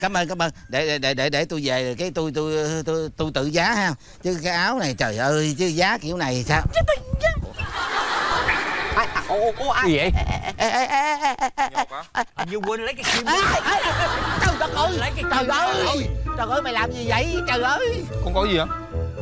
Cảm ơn. Để tôi về cái tôi tự giá ha. Chứ cái áo này trời ơi, chứ giá kiểu này sao? Gì vậy? Hình như quên lấy cái kim. Trời ơi, mày làm gì vậy? Trời ơi. Con có gì hả?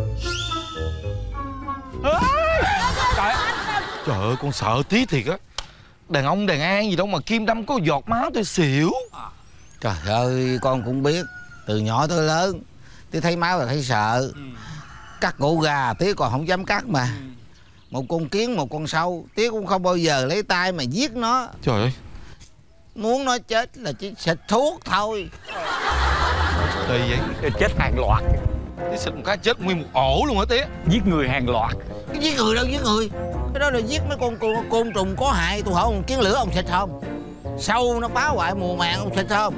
Trời ơi, con sợ tí thiệt á. Đàn ông đàn an gì đâu mà kim đâm có giọt máu tôi xỉu. Trời ơi, con cũng biết. Từ nhỏ tới lớn Tía thấy máu là thấy sợ. Cắt cổ gà Tía còn không dám cắt mà. Một con kiến, một con sâu Tía cũng không bao giờ lấy tay mà giết nó. Trời ơi. Muốn nó chết là chỉ xịt thuốc thôi. Kỳ vậy? Chết hàng loạt. Tía xịt một cái chết nguyên một ổ luôn hả Tía? Giết người hàng loạt. Cái giết người đâu giết người. Cái đó là giết mấy con côn trùng có hại. Tôi hỏi ông kiến lửa ông xịt không? Sâu nó phá hoại mùa màng ông xịt không?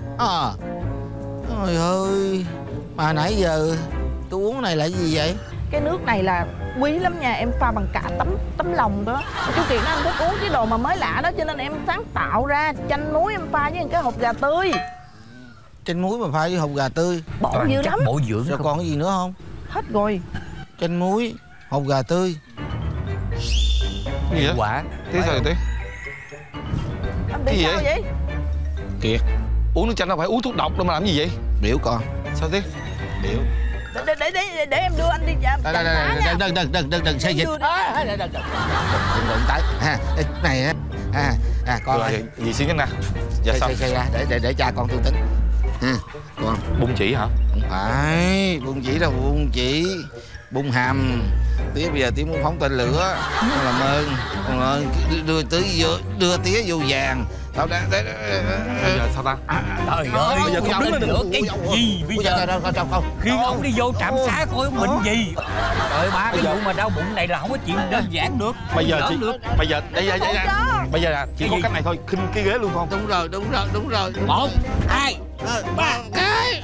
Trời ơi. Mà nãy giờ tôi uống này là gì vậy? Cái nước này là quý lắm nha, em pha bằng cả tấm lòng đó. Chú Kiệt nói anh thích uống cái đồ mà mới lạ đó, cho nên em sáng tạo ra chanh muối em pha với cái hột gà tươi. Chanh muối mà pha với hột gà tươi Bổ dữ lắm. Bổ dưỡng. Rồi còn cái gì nữa không? Hết rồi. Chanh muối, hột gà tươi. Cái gì vậy? Quả. Tía sao vậy Tía? Anh Cái bị gì sao vậy? Kiệt, Uống nước chanh đâu phải uống thuốc độc đâu mà làm gì vậy? biểu con. Sao Tía? Biểu. Để em đưa anh đi chạm xá nha. Đừng xây dịch. Đừng tới. Này con ơi. Gì xin nhắc nè. Dạ sao? Xây ra để cha con tôi tính. Con. Bung chỉ hả? Không phải, bung chỉ đâu bung chỉ. Bung hầm. Tía bây giờ Tía muốn phóng tên lửa. Con làm ơn. Con ơi, đưa Tía vô vàng. Tao đang Bây giờ sao ta? Trời ơi, bây giờ không không đứng đứng nữa cái gì bây giờ? không. Khi ông đi vô trạm xá coi ông bệnh gì? Trời ba cái vụ mà đau bụng này là không có chuyện đơn giản được. Bây giờ chị, bây giờ đây bây giờ là chỉ có cách này thôi, khinh cái ghế luôn không? Đúng rồi. 1, 2, 3 cái.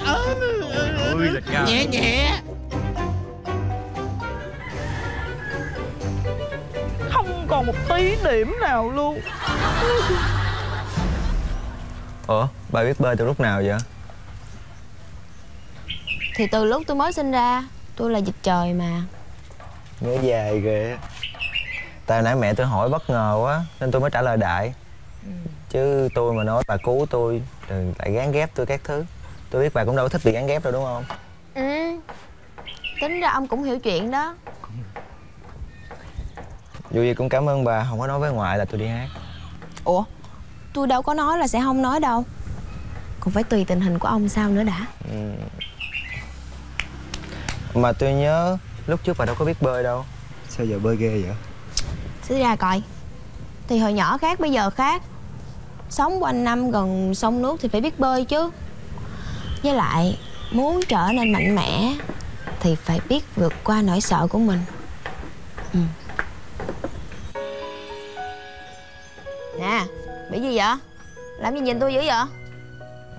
Nhẹ. Không còn một tí điểm nào luôn. Ủa, bà biết bơi từ lúc nào vậy? Thì từ lúc tôi mới sinh ra. Tôi là dịch trời mà. Nhớ dài ghê. Tại nãy mẹ tôi hỏi bất ngờ quá nên tôi mới trả lời đại. Chứ tôi mà nói bà cứu tôi rồi lại gán ghép tôi các thứ. Tôi biết bà cũng đâu có thích bị gán ghép đâu đúng không? Tính ra ông cũng hiểu chuyện đó. Dù gì cũng cảm ơn bà không có nói với ngoại là tôi đi hát. Ủa, tôi đâu có nói là sẽ không nói đâu. Còn phải tùy tình hình của ông sao nữa đã. Mà tôi nhớ lúc trước bà đâu có biết bơi đâu. Sao giờ bơi ghê vậy? Xíu ra coi. Thì hồi nhỏ khác bây giờ khác. Sống quanh năm gần sông nước thì phải biết bơi chứ. Với lại muốn trở nên mạnh mẽ thì phải biết vượt qua nỗi sợ của mình. Nè, bị gì vậy? Làm gì nhìn tôi dữ vậy?